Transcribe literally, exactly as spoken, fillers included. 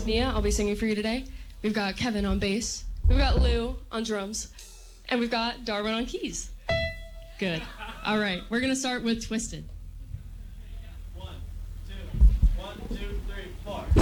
is Nia. I'll be singing for you today. We've got Kevin on bass. We've got Lou on drums. And we've got Darwin on keys. Good. All right, we're going to start with Twisted. One, two, one, two, three, four.